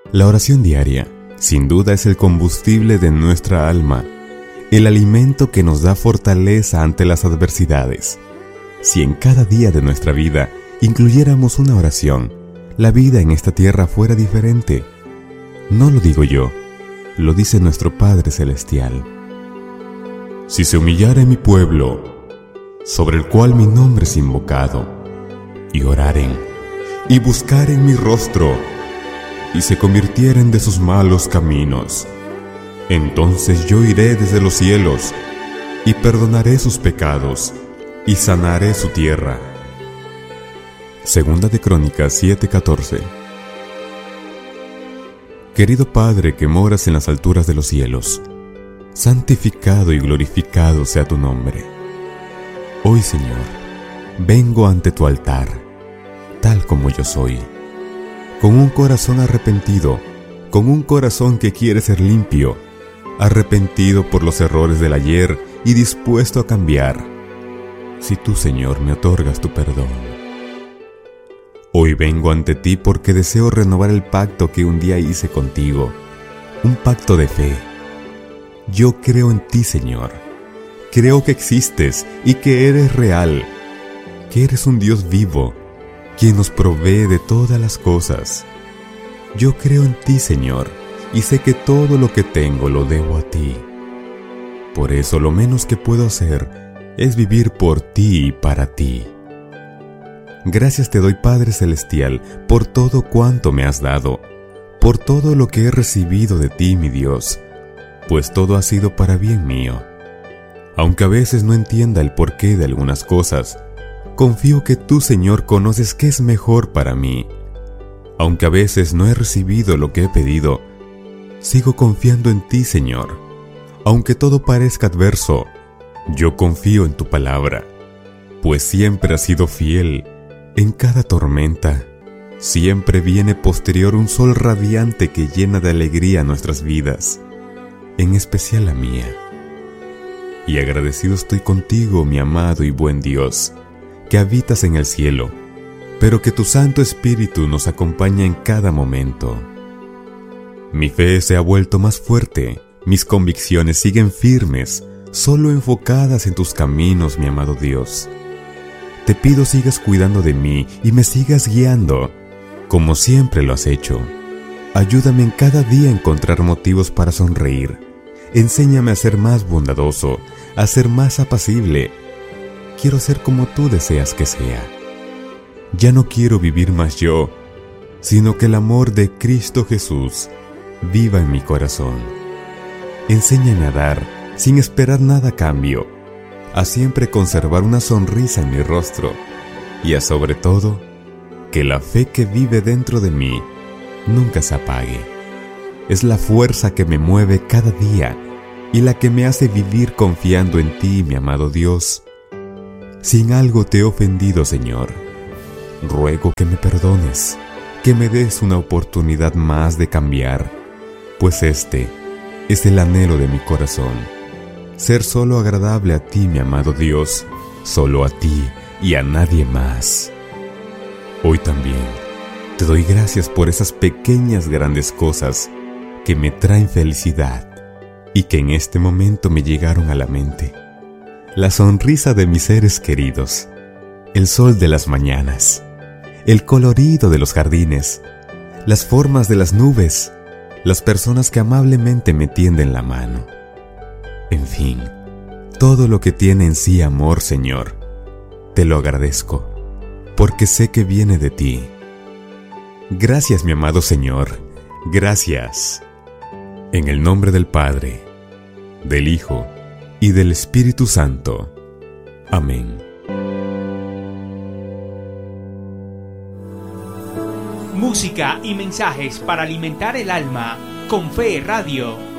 La oración diaria, sin duda, es el combustible de nuestra alma, el alimento que nos da fortaleza ante las adversidades. Si en cada día de nuestra vida incluyéramos una oración, la vida en esta tierra fuera diferente. No lo digo yo, lo dice nuestro Padre Celestial. Si se humillare mi pueblo, sobre el cual mi nombre es invocado, y oraren, y buscaren mi rostro, y se convirtieren de sus malos caminos, entonces yo iré desde los cielos, y perdonaré sus pecados, y sanaré su tierra. Segunda de Crónicas 7:14. Querido Padre que moras en las alturas de los cielos, santificado y glorificado sea tu nombre. Hoy, Señor, vengo ante tu altar, tal como yo soy, con un corazón arrepentido, con un corazón que quiere ser limpio, arrepentido por los errores del ayer y dispuesto a cambiar, si tú, Señor, me otorgas tu perdón. Hoy vengo ante ti porque deseo renovar el pacto que un día hice contigo, un pacto de fe. Yo creo en ti, Señor. Creo que existes y que eres real, que eres un Dios vivo, quien nos provee de todas las cosas. Yo creo en ti, Señor, y sé que todo lo que tengo lo debo a ti. Por eso lo menos que puedo hacer es vivir por ti y para ti. Gracias te doy, Padre Celestial, por todo cuanto me has dado, por todo lo que he recibido de ti, mi Dios, pues todo ha sido para bien mío. Aunque a veces no entienda el porqué de algunas cosas, confío que tú, Señor, conoces qué es mejor para mí. Aunque a veces no he recibido lo que he pedido, sigo confiando en ti, Señor. Aunque todo parezca adverso, yo confío en tu palabra, pues siempre has sido fiel. En cada tormenta, siempre viene posterior un sol radiante que llena de alegría nuestras vidas, en especial la mía. Y agradecido estoy contigo, mi amado y buen Dios, que habitas en el cielo, pero que tu Santo Espíritu nos acompaña en cada momento. Mi fe se ha vuelto más fuerte, mis convicciones siguen firmes, solo enfocadas en tus caminos, mi amado Dios. Te pido sigas cuidando de mí y me sigas guiando, como siempre lo has hecho. Ayúdame en cada día a encontrar motivos para sonreír. Enséñame a ser más bondadoso, a ser más apacible. Quiero ser como tú deseas que sea. Ya no quiero vivir más yo, sino que el amor de Cristo Jesús viva en mi corazón. Enséñame a dar sin esperar nada a cambio, a siempre conservar una sonrisa en mi rostro y a, sobre todo, que la fe que vive dentro de mí nunca se apague. Es la fuerza que me mueve cada día y la que me hace vivir confiando en ti, mi amado Dios. Si en algo te he ofendido, Señor, ruego que me perdones, que me des una oportunidad más de cambiar, pues este es el anhelo de mi corazón. Ser solo agradable a ti, mi amado Dios, solo a ti y a nadie más. Hoy también te doy gracias por esas pequeñas grandes cosas que me traen felicidad y que en este momento me llegaron a la mente. La sonrisa de mis seres queridos, el sol de las mañanas, el colorido de los jardines, las formas de las nubes, las personas que amablemente me tienden la mano. En fin, todo lo que tiene en sí amor, Señor, te lo agradezco, porque sé que viene de ti. Gracias, mi amado Señor, gracias. En el nombre del Padre, del Hijo y del Espíritu Santo. Amén. Música y mensajes para alimentar el alma con Fe Radio.